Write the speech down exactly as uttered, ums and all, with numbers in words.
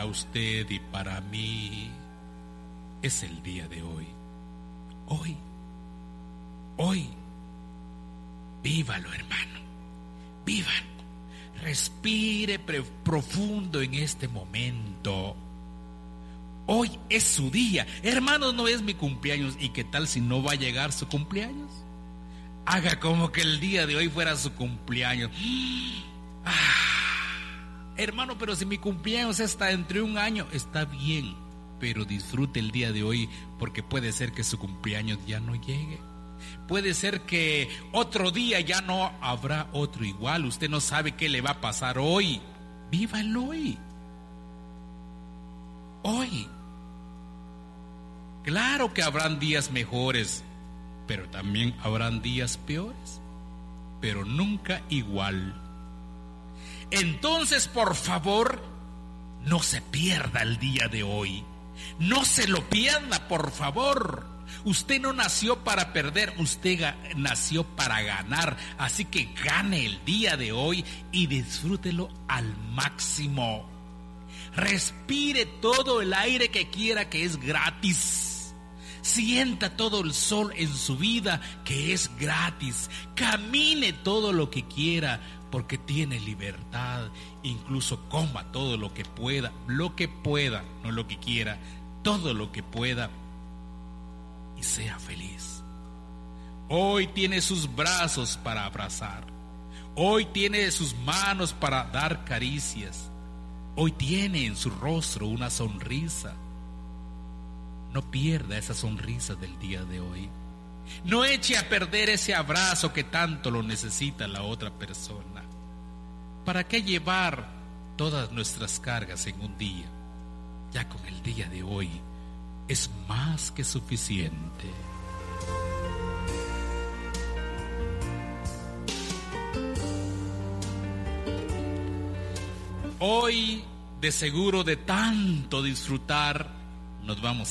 Para usted y para mí es el día de hoy. Hoy, hoy, vívalo, hermano, vívalo. Respire profundo en este momento. Hoy es su día. Hermanos, no es mi cumpleaños. ¿Y qué tal si no va a llegar su cumpleaños? Haga como que el día de hoy fuera su cumpleaños. Ah, hermano, pero si mi cumpleaños está entre un año, está bien, pero disfrute el día de hoy, porque puede ser que su cumpleaños ya no llegue. Puede ser que otro día ya no habrá otro igual. Usted no sabe qué le va a pasar hoy. Viva el hoy. Hoy. Claro que habrán días mejores, pero también habrán días peores, pero nunca igual. Entonces, por favor, no se pierda el día de hoy. No se lo pierda, por favor. Usted no nació para perder, usted nació para ganar. Así que gane el día de hoy y disfrútelo al máximo. Respire todo el aire que quiera, que es gratis. Sienta todo el sol en su vida, que es gratis. Camine todo lo que quiera, porque tiene libertad. Incluso coma todo lo que pueda, lo que pueda, no lo que quiera, todo lo que pueda, y sea feliz. Hoy tiene sus brazos para abrazar. Hoy tiene sus manos para dar caricias. Hoy tiene en su rostro una sonrisa. No pierda esa sonrisa del día de hoy. No eche a perder ese abrazo que tanto lo necesita la otra persona. ¿Para qué llevar todas nuestras cargas en un día? Ya con el día de hoy es más que suficiente. Hoy, de seguro, de tanto disfrutar, nos vamos